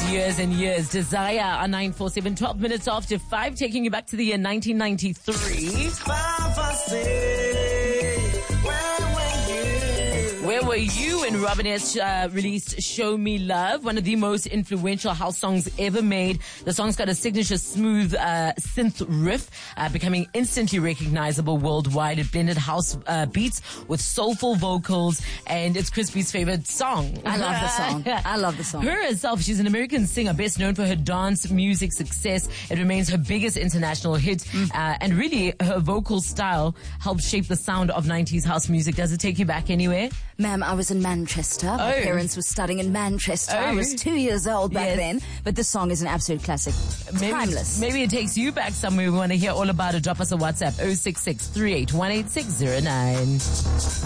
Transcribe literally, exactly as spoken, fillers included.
Years and years. Desire on nine four seven, twelve minutes after five, taking you back to the year nineteen ninety-three. Where were you when Robin S. Uh, released Show Me Love, one of the most influential house songs ever made? The song's got a signature smooth uh, synth riff, uh, becoming instantly recognizable worldwide. It blended house uh, beats with soulful vocals, and it's Crispy's favorite song. I love the song. I love the song. Her herself, she's an American singer, best known for her dance music success. It remains her biggest international hit, mm. uh, and really her vocal style helped shape the sound of nineties house music. Does it take you back anywhere? Ma'am, I was in Manchester. My Oh. parents were studying in Manchester. Oh. I was two years old back Yes. then. But this song is an absolute classic. Maybe, Timeless. maybe it takes you back somewhere. We want to hear all about it. Drop us a WhatsApp, oh six six, three eight one, eight six zero nine.